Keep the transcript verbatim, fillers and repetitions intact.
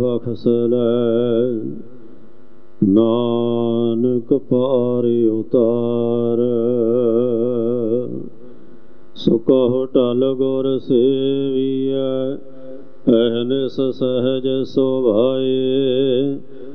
ਬਖਸਲੈ ਨਾਨਕ ਪਾਰਿ ਉਤਾਰ। ਸੋ ਕਹੁ ਟਲ ਗੁਰ ਸੇਵੀਐ ਅਹਨਿਸ ਸਹਿਜ ਸੁਭਾਏ।